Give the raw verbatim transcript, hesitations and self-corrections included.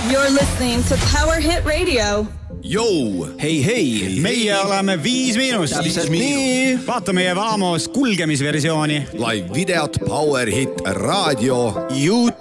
You're listening to Power Hit Radio. Jou! Hei, hei, meie oleme Viis Miinust. Täpselt nii. Vaata meie Vamos kulgemisversiooni. Live videot Power Hit Radio. YouTube.